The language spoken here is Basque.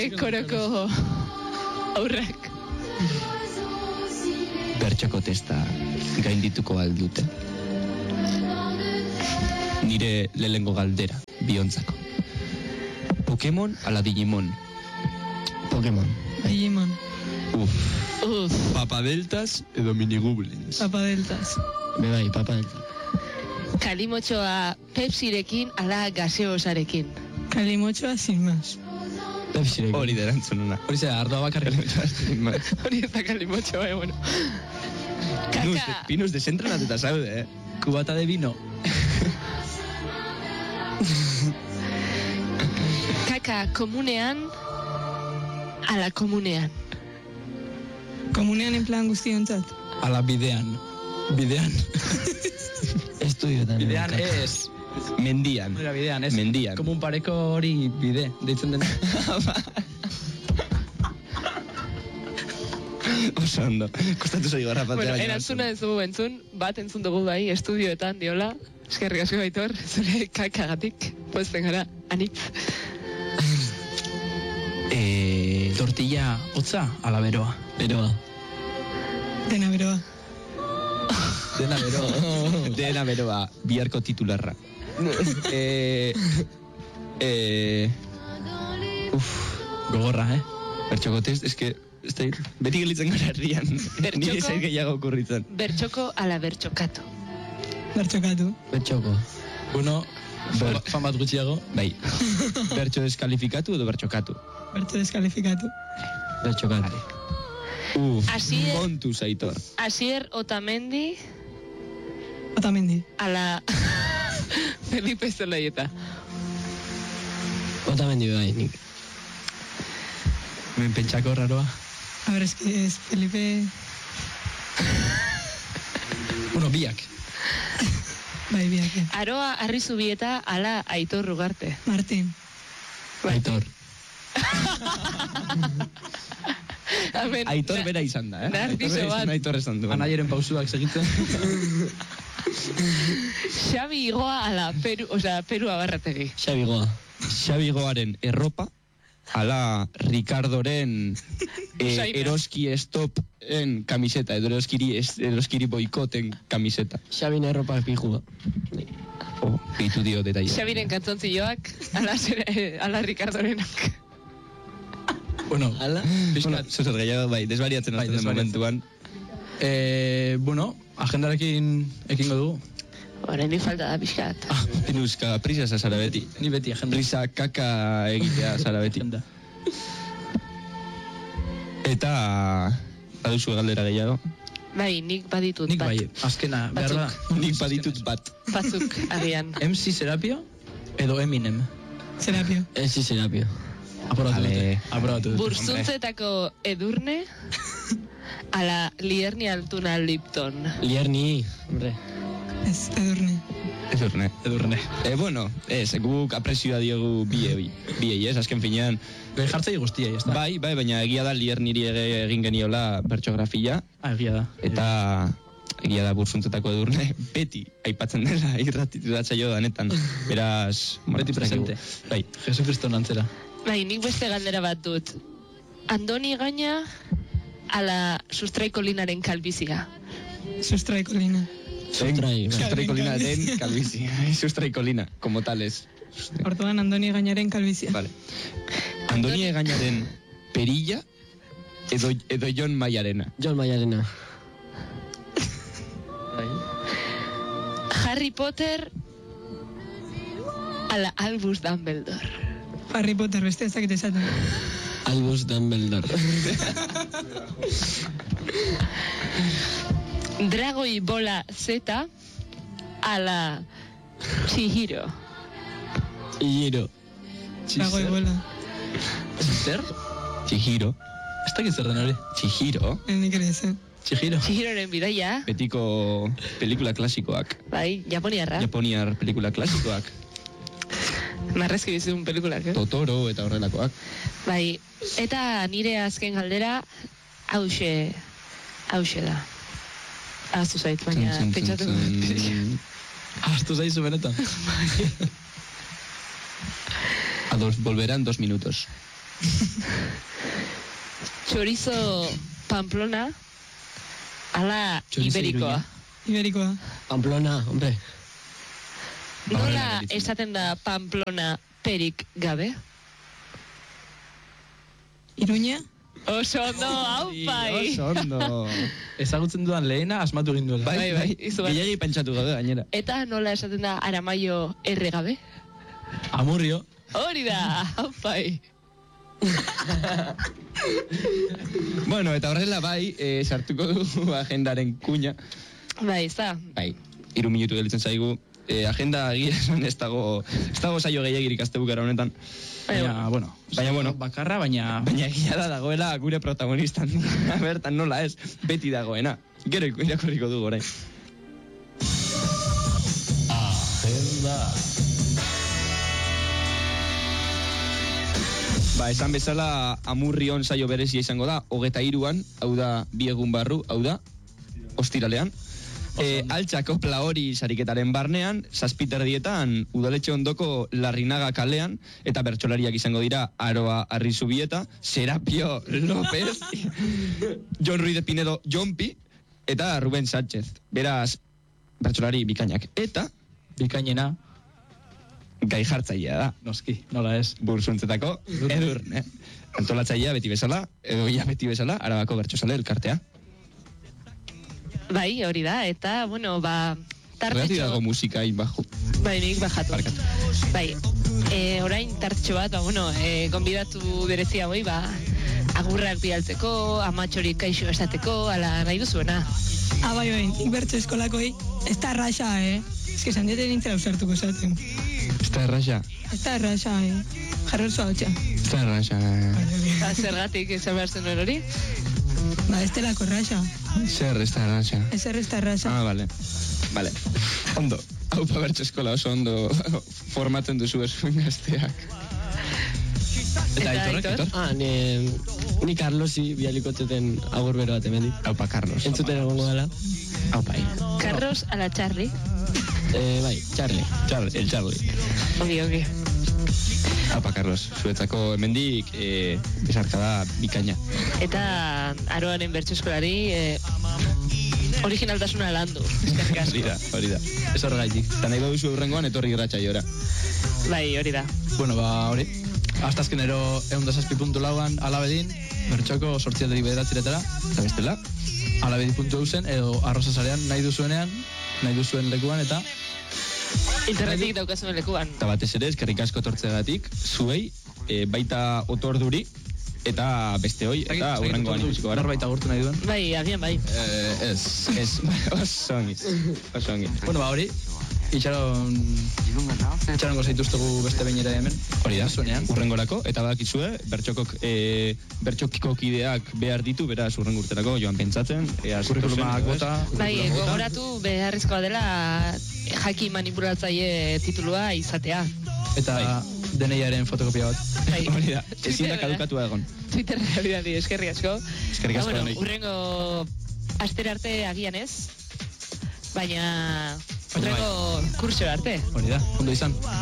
Koroko aurrak. Bertxoko testa gaindituko aldute. Nire lehengo galdera, biontzako. Pokemon ala Digimon? Pokemon. Digimon. Papadeltas edo minigublins? Papadeltas. Bai, papadeltas. Kalimotxoa Pepsirekin ala gaseosarekin? Kalimotxoa sin más. Pepsirekin. Hori derantzununa. Hori zera, ardoa bakarrik. Hori ez da kalimotxoa, bueno. Kaka. Pinus desentrenatuta zaude, Cubata de vino. Kaka komunean ala komunean? Komunean en plan guztiontzat. Ala bidean. Bidean. Estudiotan. Bidean ez. Mendian. Mira, bidean ez. Mendian. Komun pareko hori bide, deitzen dena. Oso ondo. Kostatu zoi garra patea. Bueno, erantzuna ez dugu bat entzun dugu bai, estudioetan diola. Eskerrik asko Aitor, zure kakagatik. Pozten gara, anitz. Tortilla hotza ala beroa? Beroa. Dena beroa. Dena beroa, biharko titularra. Gogorra, Bertxoko test, eske, beti gelitzen gara herrian. Nire zer gehiago okurritzen. Bertxoko ala bertxokatu? Bertxokatu. Bertxoko. Bueno, fan bat gutxiago. Bai. Bertxo deskalifikatu edo bertxokatu? Bertxo deskalifikatu. Bertxokatu. Montuz, Aitor. Asier Otamendi Otamendi. ala Felipe Zelaieta? Otamendi bai, nik. Men pentsako raroa. A ver, es que es Felipe... Bueno, biak. Bai, biak. Aroa Arrizubieta ala Aitor Ugarte? Martín. Aitor. Aitor bera izan da, Narciso bat. Aitor esan du. Anaieren pausuak segitzen. Xabi Igoa ala Peru Abarrategi? Xabi Goa. Xabi Goaren erropa, ala Ricardoren eroski stopen kamiseta, edo eroskiri boikoten kamiseta. Xabin erropa pijua. Gitu dio detaile. Xabiren kantzontzioak, ala Ricardorenak? Bueno, Zuzat gehiago, bai, desbariatzen azten den momentuan. Bueno, agendarekin ekingo dugu. Horrein falta da pixkat. Pinuzka, prisa zara beti. Ni beti agenda. Prisa kaka egitea zara beti. Eta baduzu galdera gehiago? Bai, nik baditut Nik bat. bai, azkena, behar da. Nik baditut bat. Batzuk, agian. MC Serapio edo Eminem? Serapio. Ezi Serapio. Aprobatu dute. Burzuntzetako Edurne ala Lierni Altuna Lipton? Lierni, hombre. Ez, Edurne. Edurne. Bueno, guk apresioa diogu biei, azken finean. Jartzei guztiei, ez da? Bai, baina egia da Lierniri egin geniola bertxografia. Egia da. Eta egia da Burzuntzetako Edurne beti aipatzen dela irratitutzaio danetan. Beraz, beti presente. Bai. Jesucristo nantzera. Bai, nik beste galdera bat dut. Andoni Gaina ala Sustraiko Linaren kalbizia? Sustraiko Lina. Sustraiko Linaren kalbizia. Sustraiko Lina, como tales. Orduan Andoni Gainaren kalbizia. Vale. Andoni Gainaren perilla edo Jon Maiarena? Jon Maiarena. Harry Potter ala Albus Dumbledore? Harry Potter, beste ezakit esaten. Albus Dumbledore. Dragoi Bola Z ala Chihiro? Dragoi Bola. Zer? Chihiro. Ez dakit zer den hori. Chihiro? Nik ere zen. Chihiroren bidaia. Betiko pelikula klasikoak. Bai, japoniarra. Japoniar pelikula klasikoak. Marrezki bizun pelikulak, Totoro eta horrelakoak. Bai, eta nire azken galdera hause da. Ahaztu zait, baina pentsatu. Ahaztu zaizu benetan. Volverán 2 minutos. Chorizo Pamplona, ala Chorizo Iberikoa. Iberikoa. Pamplona, hombre. Nola esaten da Pamplona perik gabe? Iruña? Oso ondo, hau bai. Oso ondo. Ezagutzen dudan lehena asmatu egin duela. Bai, izugarri. Gehiagi pentsatu gabe gainera. Eta nola esaten da Aramaio erre gabe? Amurrio. Hori da, hau bai. Bueno, eta horrela bai, sartuko du agendaren kuña. Bai, ez da. Bai, 3 minutu gelditzen zaigu. Agenda egia esan ez dago saio gehiagirik astebukera honetan. Baina, bueno. Baina, bueno. Bakarra, baina... Baina egia da dagoela gure protagonistan. Bertan nola ez, beti dagoena. Gero irakurriko dugu orain. Esan bezala Amurrion saio berezia izango da, 23an, hau da 2 egun barru, hau da, ostiralean. Altxako hori sariketaren barnean, 7:00 udaletxe ondoko Larrinaga kalean, eta bertsolariak izango dira Aroa Arrizubieta, Serapio López, Jon Ruiz de Pinedo Jompi, eta Ruben Sánchez. Beraz, bertsolari bikainak. Eta, Bikainena, gai jartzailea da. noski, nola ez. Burzuntzetako Edurne. Antolatzailea beti bezala, edo ia beti bezala, Arabako Bertsozale elkartea. Bai, hori da, eta, bueno, Zergatik dago musika hain bajo. Bai, nik bajatu. Bai, orain tartxo bat, gonbidatu berezia hoi, agurrak bidaltzeko, amatxorik kaixo esateko, ala nahi duzuena. Bai, nik bertso eskolakoi, ez da erraxa, Ez que sandieten nintzela usartuko esaten. Ez da erraxa. Ez da erraxa, jarroso hau txan. Ez da erraxa. Zergatik, esan behar zen hori? Ez delako erraxa. Zer, ez da erraxa. Ez da erraxa. Vale. Ondo. Hau bertso eskola oso ondo formatzen duzu zuen gazteak. Eta Aitor? Ni Carlosi bialikotzeten agur bero bat emendik. Aupa, Carlos. Entzuten egongo dela. Aupa. Carlos ala Charlie? Bai, Charlie. El Charlie. Ogi. Aupa, Carlos. Zuetzako hemendik besarkada bikaina. Eta Aroaren bertso eskolari originaltasuna landu. Hori da. Ez horregaitik. Eta nahi baduzu urrengoan etorri irratsaiora. Bai, hori da. Bueno, hori. Hasta azkenero 107.lauan alabedin, bertxoko 8:09 eta bestela, alabedi.eusen edo arrozasarean nahi duzuenean, nahi duzuen lekuan eta... Internetik daukazuen lekuan. Eta batez ere, eskerrik asko tortzegatik, zuei, baita otorduri, eta beste hoi, eta urrengoan ikusiko gara. Baita agurtu nahi duen. Bai, agian bai. Ez, oso ongi. Bueno, hori, itxarongo zaituztegu beste behin ere hemen. Hori da, zuenean. Urrengorako, eta badakizue, bertxokiko kideak behar ditu, beraz urrengo urterako joan pentsatzen. Kurrikulumak bota. Bai, gogoratu beharrezkoa dela jaki manipulatzaile titulua izatea. Eta deneiaren fotokopia bat. Bai. Hori da, ezin da kadukatua egon. Twitterra hori da, eskerrik asko. Eskerrik asko denoi. Urrengo astera arte agian ez, baina urrengo kursio arte. Hori da, ondo izan.